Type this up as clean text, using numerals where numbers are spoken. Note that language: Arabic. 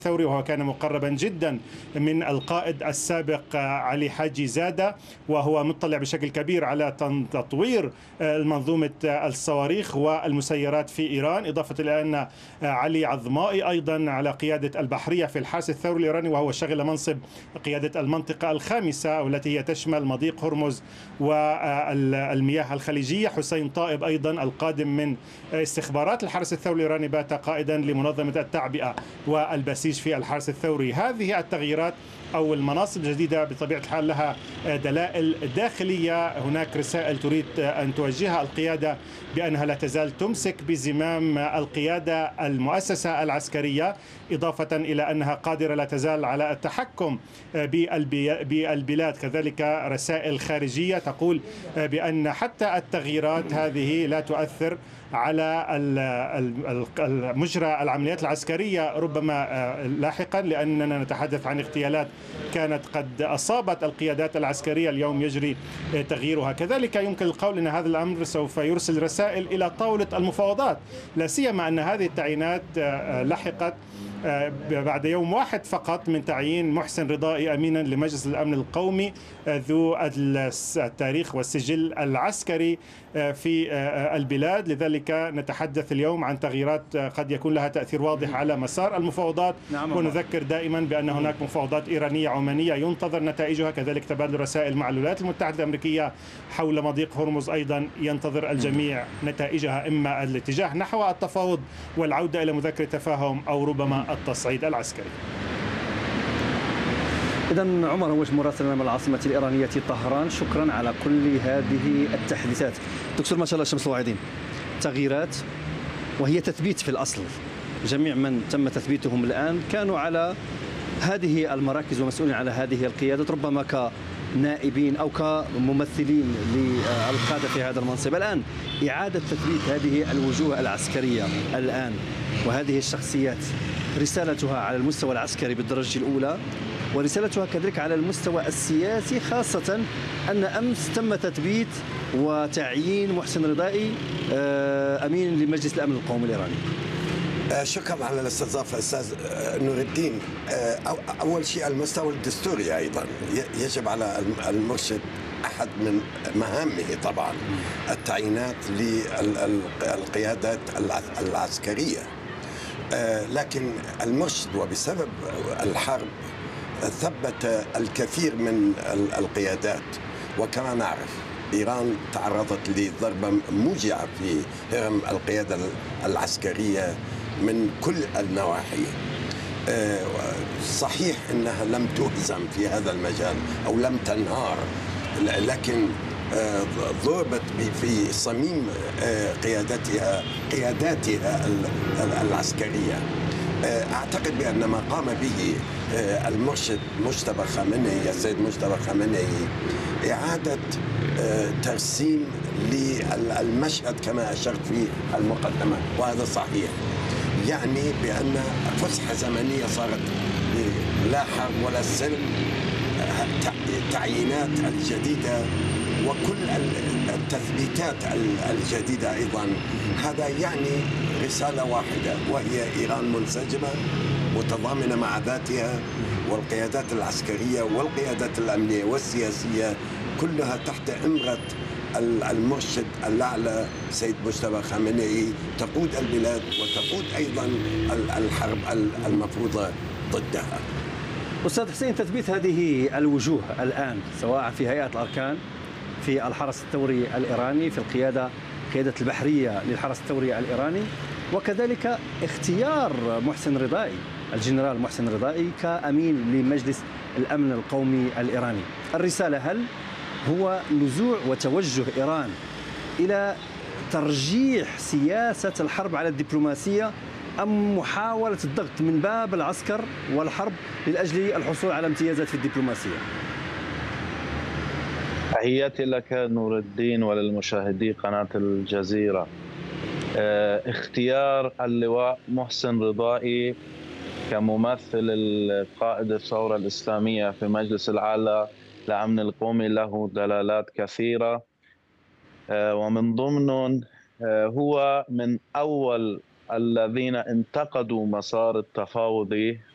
الثوري، وهو كان مقربا جدا من القائد السابق علي حاجي زادة، وهو مطلع بشكل كبير على تطوير منظومة الصواريخ والمسيرات في إيران، إضافة إلى أن علي عظمائي أيضا على قيادة البحرية في الحرس الثوري الإيراني، وهو شغل منصب قيادة المنطقة الخامسة والتي هي تشمل مضيق هرمز والمياه الخليجية. حسين طائب أيضا القادم من استخبارات الحرس الثوري الإيراني بات قائدا لمنظمة التعبئة والبسيج في الحرس الثوري. هذه التغييرات أو المناصب الجديدة بطبيعة الحال لها دلائل داخلية. هناك رسائل تريد أن توجهها القيادة بأنها لا تزال تمسك بزمام القيادة المؤسسة العسكرية، إضافة إلى أنها قادرة لا تزال على التحكم بالبلاد. كذلك رسائل خارجية تقول بأن حتى التغييرات هذه لا تؤثر على مجرى العمليات العسكرية ربما لاحقا، لأننا نتحدث عن اغتيالات كانت قد أصابت القيادات العسكرية اليوم يجري تغييرها. كذلك يمكن القول أن هذا الأمر سوف يرسل رسائل إلى طاولة المفاوضات، لا سيما أن هذه التعيينات لحقت بعد يوم واحد فقط من تعيين محسن رضائي أمينا لمجلس الأمن القومي ذو التاريخ والسجل العسكري في البلاد. لذلك نتحدث اليوم عن تغييرات قد يكون لها تأثير واضح على مسار المفاوضات. ونذكر دائما بأن هناك مفاوضات إيرانية عمانية ينتظر نتائجها، كذلك تبادل رسائل مع الولايات المتحدة الأمريكية حول مضيق هرمز أيضا ينتظر الجميع نتائجها، إما الاتجاه نحو التفاوض والعودة إلى مذكرة تفاهم أو ربما التصعيد العسكري. إذن عمر هوش مراسلنا من العاصمة الإيرانية طهران، شكرا على كل هذه التحديثات. دكتور ما شاء الله شمس الواعدين، تغييرات وهي تثبيت في الأصل. جميع من تم تثبيتهم الآن كانوا على هذه المراكز ومسؤولين على هذه القيادات، ربما كنائبين أو كممثلين للقادة في هذا المنصب. الآن إعادة تثبيت هذه الوجوه العسكرية الآن وهذه الشخصيات، رسالتها على المستوى العسكري بالدرجة الأولى، ورسالتها كذلك على المستوى السياسي، خاصة أن أمس تم تثبيت وتعيين محسن رضائي أمين لمجلس الأمن القومي الإيراني. شكرا على الاستضافة أستاذ نور الدين. أول شيء المستوى الدستوري أيضا يجب على المرشد أحد من مهامه طبعا التعيينات للقيادات العسكرية، لكن المرشد وبسبب الحرب ثبت الكثير من القيادات. وكما نعرف إيران تعرضت لضربة موجعة في هرم القيادة العسكرية من كل النواحي. صحيح أنها لم تهزم في هذا المجال أو لم تنهار، لكن ضربت في صميم قياداتها العسكرية. أعتقد بأن ما قام به المرشد مجتبى خامنئي، السيد مجتبى خامنئي، إعادة ترسيم للمشهد كما أشرت في المقدمة، وهذا صحيح. يعني بأن فسحة زمنية صارت لا حرب ولا سلم، تعيينات الجديدة وكل التثبيتات الجديدة أيضا. هذا يعني رسالة واحدة، وهي إيران منسجمة متضامنة مع ذاتها، والقيادات العسكرية والقيادات الأمنية والسياسية كلها تحت إمرة المرشد الأعلى سيد مجتبى خامنئي تقود البلاد وتقود أيضا الحرب المفروضة ضدها. أستاذ حسين، تثبيت هذه الوجوه الآن سواء في هيئة الأركان، في الحرس الثوري الإيراني، في قيادة البحرية للحرس الثوري الإيراني، وكذلك اختيار محسن رضائي، الجنرال محسن رضائي كأمين لمجلس الأمن القومي الإيراني. الرسالة هل هو نزوع وتوجه إيران إلى ترجيح سياسة الحرب على الدبلوماسية، أم محاولة الضغط من باب العسكر والحرب لأجل الحصول على امتيازات في الدبلوماسية؟ تحياتي لك نور الدين وللمشاهدي قناة الجزيرة. اختيار اللواء محسن رضائي كممثل القائد الثورة الإسلامية في مجلس الأعلى للأمن القومي له دلالات كثيرة، ومن ضمنهم هو من أول الذين انتقدوا مسار التفاوضي